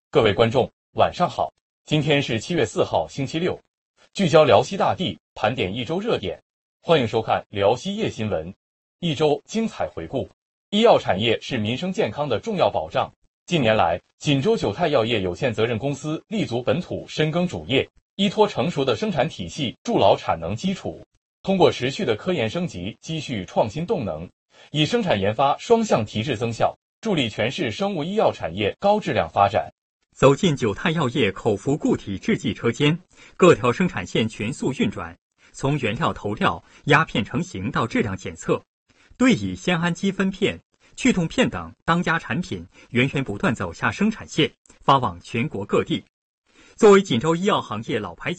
各位观众，晚上好！今天是7月4号，星期六，聚焦辽西大地，盘点一周热点，欢迎收看辽西夜新闻。一周精彩回顾。医药产业是民生健康的重要保障。近年来，锦州九泰药业有限责任公司立足本土，深耕主业，依托成熟的生产体系，筑牢产能基础，通过持续的科研升级，积蓄创新动能，以生产研发双向提质增效，助力全市生物医药产业高质量发展。 走进九泰药业口服固体制剂车间，各条生产线全速运转，从原料投料、压片成型到质量检测，对乙酰氨基酚片、去痛片等当家产品源源不断走下生产线，发往全国各地。作为锦州医药行业老牌